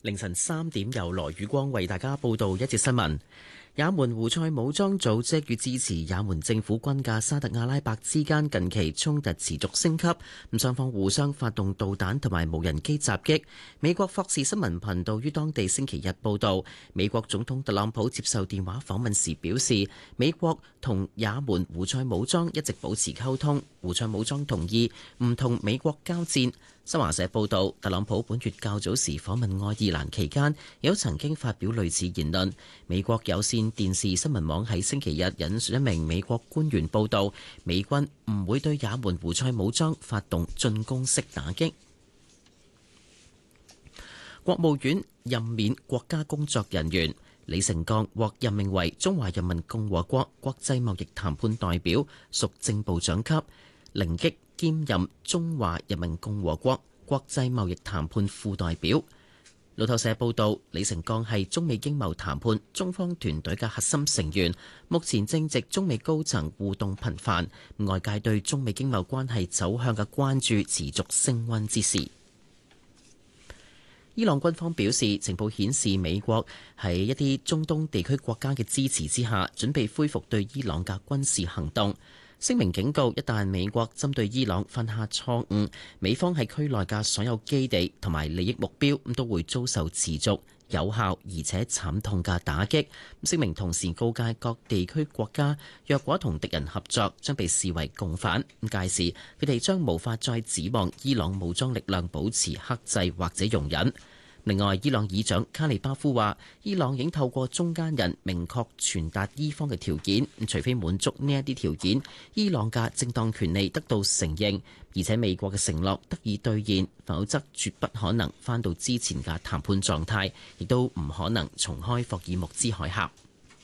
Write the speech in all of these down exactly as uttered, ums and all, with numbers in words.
凌晨三點由羅宇光為大家報道一節新聞。也門胡塞武裝組織與支持也門政府軍嘅沙特阿拉伯之間近期衝突持續升級，咁雙方互相發動導彈同埋無人機襲擊。美國霍士新聞頻道於當地星期日報道，美國總統特朗普接受電話訪問時表示，美國同也門胡塞武裝一直保持溝通，胡塞武裝同意唔同美國交戰。新華社報道，特朗普本月較早時訪問愛爾蘭期間，有曾經發表類似言論。美國有線電視新聞網喺星期日引述一名美國官員報道，美軍唔會對也門胡塞武裝發動進攻式打擊。國務院任免國家工作人員，李成鋼獲任命為中華人民共和國國際貿易談判代表，屬正部長級。凌擊兼任中華人民共和國國際貿易談判副代表。路透社報道，李成鋼係中美經貿談判中方團隊嘅核心成員，目前正值中美高層互動頻繁，外界對中美經貿關係走向嘅關注持續升溫之時。伊朗軍方表示，情報顯示美國喺一啲中東地區國家嘅支持之下，準備恢復對伊朗嘅軍事行動。聲明警告，一旦美國針對伊朗犯下錯誤，美方喺區內嘅所有基地同埋利益目標都會遭受持續、有效而且慘痛嘅打擊。聲明同時告誡各地區國家，若果同敵人合作，將被視為共犯。屆時佢哋將無法再指望伊朗武裝力量保持克制或者容忍。另外，伊朗議長卡利巴夫話，伊朗已經透過中間人明確傳達伊方嘅條件，除非滿足呢一啲條件，伊朗嘅正當權利得到承認，而且美國嘅承諾得以兌現，否則絕不可能返到之前嘅談判狀態，亦都唔可能重開霍爾木茲海峽。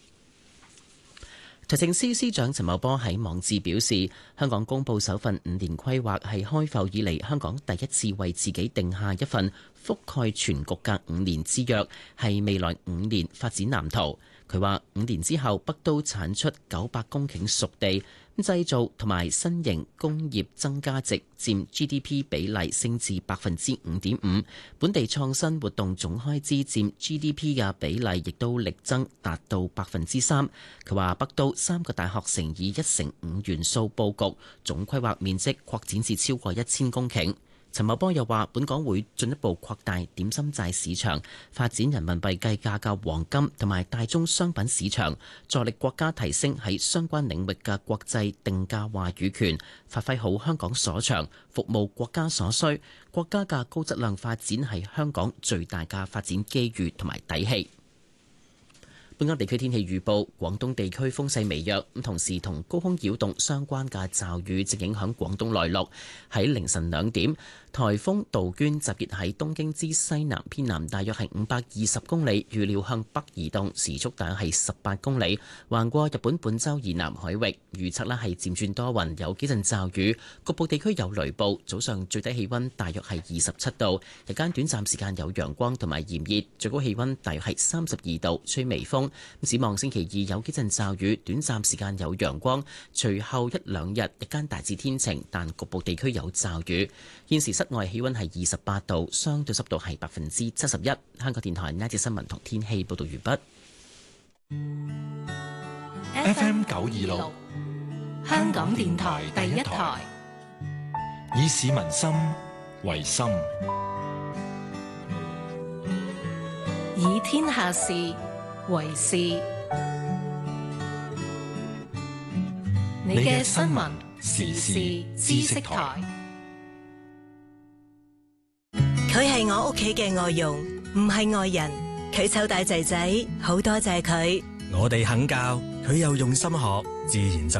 財政司司長陳茂波喺網誌表示，香港公布首份五年規劃係開埠以嚟香港第一次為自己定下一份覆蓋全局嘅五年之約，係未來五年發展藍圖。佢話五年之後，北都產出九百公頃熟地，製造同埋新型工業增加值佔 G D P 比例升至百分之五點五，本地創新活動總開支佔 G D P 嘅比例亦都力增達到百分之三。佢話北都三個大學城以一乘五元素佈局，總規劃面積擴展至超過一千公頃。陳茂波又話，本港會進一步擴大點心債市場，發展人民幣計價嘅黃金同埋大宗商品市場，助力國家提升喺相關領域嘅國際定價話語權，發揮好香港所長，服務國家所需。國家嘅高質量發展係香港最大嘅發展機遇同埋底氣。本港地區天氣預報，廣東地區風勢微弱，咁同時同高空擾動相關嘅驟雨正影響廣東內陸。喺凌晨兩點，颱風杜鵑集結喺東京之西南偏南，大約係五百二十公里，預料向北移動，時速大約係十八公里，橫過日本本州以南海域。預測呢係漸轉多雲，有幾陣驟雨，局部地區有雷暴。早上最低氣溫大約係二十七度，日間短暫時間有陽光同埋炎熱，最高氣溫大約係三十二度，吹微風。展望星期二有幾陣驟雨，短暫時間有陽光，隨後一兩日日間大致天晴，但局部地區有驟雨。現時室外氣溫係二十八度，相對濕度係百分之七十一。香港電台呢節新聞同天氣報道完畢。 F M 九二六，香港電台第一台，以市民心為心， 以天下事為事。你嘅新聞時事知識台。 佢係我屋企嘅外傭，唔係外人。佢湊大仔仔，好多謝佢。 我哋肯教，佢又用心學，自然就